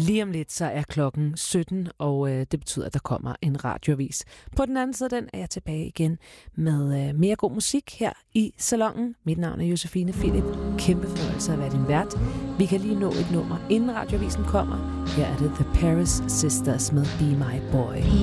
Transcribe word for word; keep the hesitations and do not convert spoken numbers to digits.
Lige om lidt så er klokken sytten, og øh, det betyder, at der kommer en radioavis. På den anden side den er jeg tilbage igen med øh, mere god musik her i Salonen. Mit navn er Josefine Philip. Kæmpe fornøjelse at være din vært. Vi kan lige nå et nummer, inden radioavisen kommer. Her er det The Paris Sisters med Be My Boy.